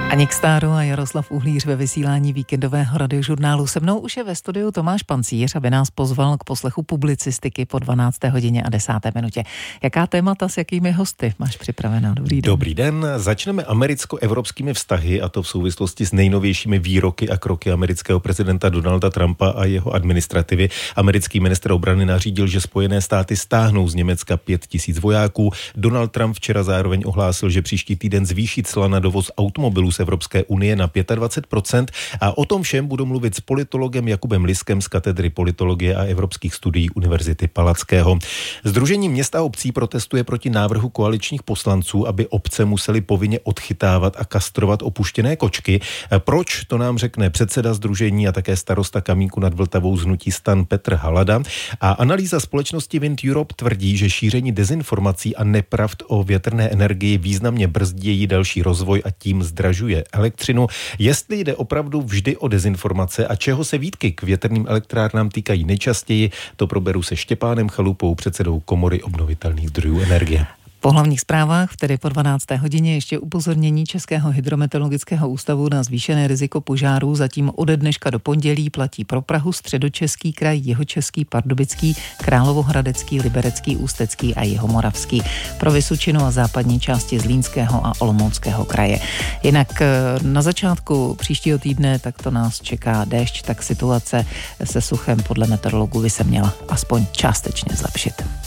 Anik Stáro a Jaroslav Uhlíř ve vysílání víkendového radiožurnálu. Se mnou už je ve studiu Tomáš Pancíř, aby nás pozval k poslechu publicistiky po 12. hodině a 10. minutě. Jaká témata s jakými hosty máš připravená? Dobrý den. Dobrý den. Začneme americko-evropskými vztahy, a to v souvislosti s nejnovějšími výroky a kroky amerického prezidenta Donalda Trumpa a jeho administrativy. Americký ministr obrany nařídil, že Spojené státy stáhnou z Německa 5000 vojáků. Donald Trump včera zároveň ohlásil, že příští týden zvýší cla na dovoz automobilů z Evropské unie na 25%, a o tom všem budu mluvit s politologem Jakubem Liskem z katedry politologie a evropských studií Univerzity Palackého. Sdružení měst a obcí protestuje proti návrhu koaličních poslanců, aby obce musely povinně odchytávat a kastrovat opuštěné kočky. Proč, to nám řekne předseda sdružení a také starosta Kamínku nad Vltavou z hnutí STAN Petr Halada. A analýza společnosti Wind Europe tvrdí, že šíření dezinformací a nepravd o větrné energii významně brzdí její další rozvoj a tím zdražuje elektřinu. Jestli jde opravdu vždy o dezinformace a čeho se výtky k větrným elektrárnám týkají nejčastěji, to proberu se Štěpánem Chalupou, předsedou Komory obnovitelných zdrojů energie. Po hlavních zprávách, tedy po 12. hodině, ještě upozornění Českého hydrometeorologického ústavu na zvýšené riziko požárů. Zatím ode dneška do pondělí platí pro Prahu, Středočeský kraj, Jihočeský, Pardubický, Královohradecký, Liberecký, Ústecký a Jihomoravský. Pro Vysočinu a západní části Zlínského a Olomouckého kraje. Jinak na začátku příštího týdne tak to nás čeká déšť, tak situace se suchem podle meteorologů by se měla aspoň částečně zlepšit.